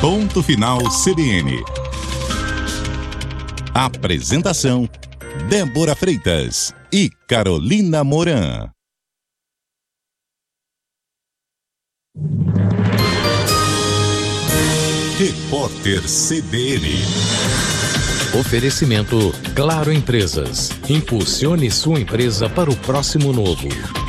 Ponto Final CBN. Apresentação: Débora Freitas e Carolina Moran. Repórter CBN. Oferecimento Claro Empresas. Impulsione sua empresa para o próximo novo.